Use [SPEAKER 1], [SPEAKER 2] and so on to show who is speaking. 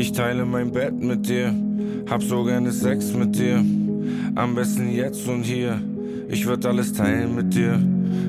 [SPEAKER 1] Ich teile mein Bett mit dir, hab so gerne Sex mit dir. Am besten jetzt und hier, ich würd alles teilen mit dir.